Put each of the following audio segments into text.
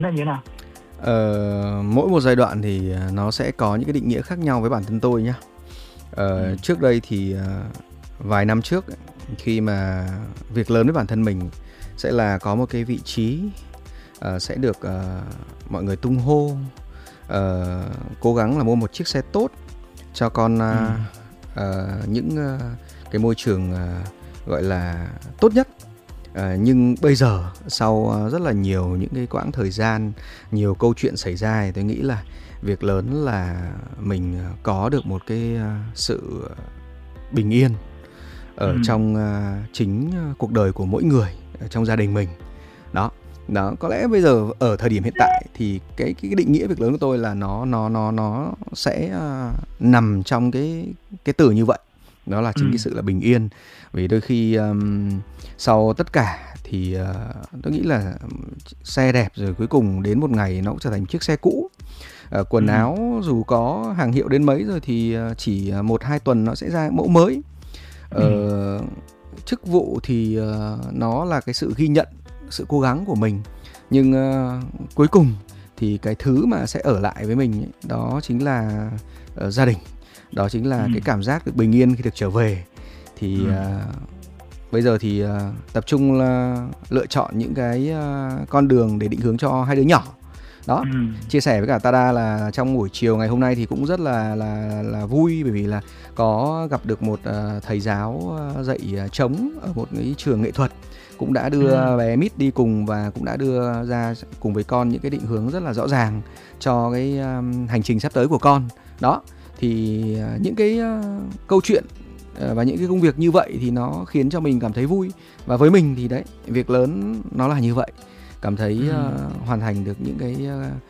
là như thế nào? Mỗi một giai đoạn thì nó sẽ có những cái định nghĩa khác nhau với bản thân tôi nhá. Trước đây thì vài năm trước ấy, khi mà việc lớn với bản thân mình sẽ là có một cái vị trí sẽ được mọi người tung hô, cố gắng là mua một chiếc xe tốt cho con, những cái môi trường gọi là tốt nhất. Nhưng bây giờ sau rất là nhiều những cái quãng thời gian, nhiều câu chuyện xảy ra thì tôi nghĩ là việc lớn là mình có được một cái sự bình yên ở trong chính cuộc đời của mỗi người, ở trong gia đình mình. Đó, có lẽ bây giờ ở thời điểm hiện tại thì cái định nghĩa việc lớn của tôi là nó sẽ nằm trong cái từ như vậy. Đó là chính cái sự là bình yên. Vì đôi khi sau tất cả thì tôi nghĩ là xe đẹp rồi cuối cùng đến một ngày nó cũng trở thành chiếc xe cũ. Quần áo dù có hàng hiệu đến mấy rồi thì chỉ 1-2 tuần nó sẽ ra mẫu mới. Chức vụ thì nó là cái sự ghi nhận sự cố gắng của mình. Nhưng cuối cùng thì cái thứ mà sẽ ở lại với mình ấy, đó chính là gia đình. Đó chính là cái cảm giác được bình yên khi được trở về. Thì bây giờ thì tập trung là lựa chọn những cái con đường để định hướng cho hai đứa nhỏ. Đó, chia sẻ với cả Tada là trong buổi chiều ngày hôm nay thì cũng rất là vui, bởi vì là có gặp được một thầy giáo dạy trống ở một cái trường nghệ thuật, cũng đã đưa bé Mít đi cùng và cũng đã đưa ra cùng với con những cái định hướng rất là rõ ràng cho cái hành trình sắp tới của con. Đó, thì những cái câu chuyện và những cái công việc như vậy thì nó khiến cho mình cảm thấy vui. Và với mình thì đấy, việc lớn nó là như vậy. Cảm thấy hoàn thành được những cái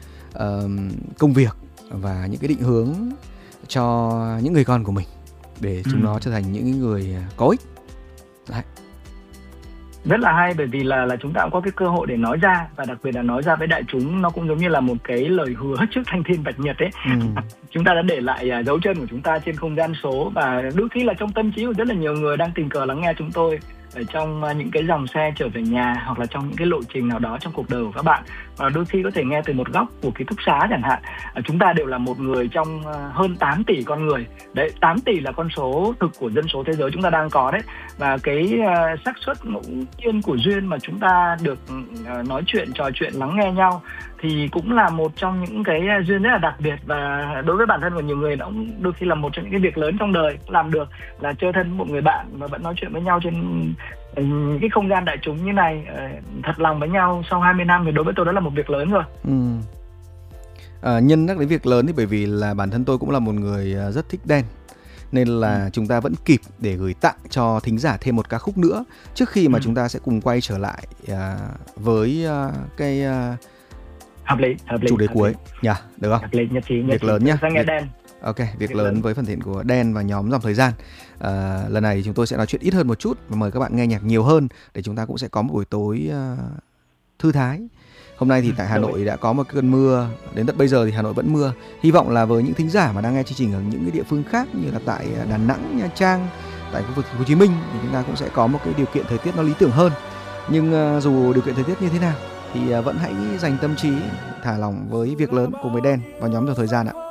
công việc và những cái định hướng cho những người con của mình để chúng nó trở thành những người có ích. Đấy. Rất là hay, bởi vì là chúng ta cũng có cái cơ hội để nói ra, và đặc biệt là nói ra với đại chúng, nó cũng giống như là một cái lời hứa trước thanh thiên bạch nhật ấy. Chúng ta đã để lại dấu chân của chúng ta trên không gian số, và đôi khi là trong tâm trí của rất là nhiều người đang tình cờ lắng nghe chúng tôi ở trong những cái dòng xe trở về nhà, hoặc là trong những cái lộ trình nào đó trong cuộc đời của các bạn, và đôi khi có thể nghe từ một góc của ký túc xá chẳng hạn. Chúng ta đều là một người trong hơn 8 tỷ con người. Đấy, 8 tỷ là con số thực của dân số thế giới chúng ta đang có đấy. Và cái xác suất ngẫu nhiên của duyên mà chúng ta được nói chuyện, trò chuyện, lắng nghe nhau thì cũng là một trong những cái duyên rất là đặc biệt. Và đối với bản thân của nhiều người, nó cũng đôi khi là một trong những cái việc lớn trong đời làm được, là chơi thân với một người bạn mà vẫn nói chuyện với nhau trên những cái không gian đại chúng như này, thật lòng với nhau sau 20 năm, thì đối với tôi đó là một việc lớn rồi. Nhân nhắc đến việc lớn thì bởi vì là bản thân tôi cũng là một người rất thích Đen, nên là chúng ta vẫn kịp để gửi tặng cho thính giả thêm một ca khúc nữa trước khi mà chúng ta sẽ cùng quay trở lại với cái hợp lý chủ đề cuối nhỉ, được không? Hợp lý, nhất trí. Việc lớn nhá. Nghe Đen. Ok, việc lớn với phần thể hiện của Đen và nhóm Dòng Thời Gian. Lần này chúng tôi sẽ nói chuyện ít hơn một chút và mời các bạn nghe nhạc nhiều hơn để chúng ta cũng sẽ có một buổi tối thư thái. Hôm nay thì tại Hà Nội đã có một cơn mưa, đến tận bây giờ thì Hà Nội vẫn mưa. Hy vọng là với những thính giả mà đang nghe chương trình ở những cái địa phương khác như là tại Đà Nẵng, Nha Trang, tại khu vực Thành phố Hồ Chí Minh thì chúng ta cũng sẽ có một cái điều kiện thời tiết nó lý tưởng hơn. Nhưng dù điều kiện thời tiết như thế nào thì vẫn hãy dành tâm trí thả lỏng với việc lớn cùng với Đen và nhóm Dòng Thời Gian ạ.